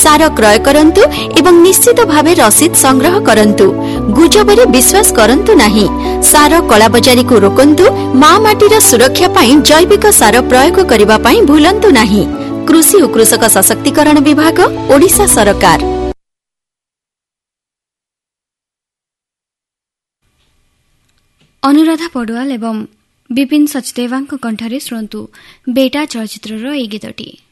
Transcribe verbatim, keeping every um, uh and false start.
सार क्रय करंतु एवं निश्चित भावे रसीद संग्रह करंतु। गुजबरे विश्वास करंतु नाही। सार कलाबजारी को रोकंतु। मां माटीर सुरक्षा पाई जैविक सार प्रयोग करिबा पाई भूलंतु नाही। कृषि और कृषक सशक्तिकरण विभाग ओडिशा सरकार। अनुराधा पडुवाल एवं विपिन सचदेवांक कंठरे शुणु बेटा चलचित्रर ए गीतटी।